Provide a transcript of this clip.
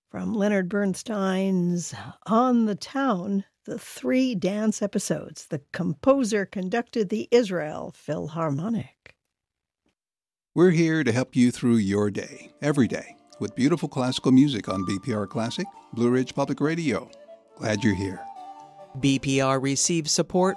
From Leonard Bernstein's On the Town, the 3 dance episodes, the composer conducted the Israel Philharmonic. We're here to help you through your day, every day, with beautiful classical music on BPR Classic, Blue Ridge Public Radio. Glad you're here. BPR receives support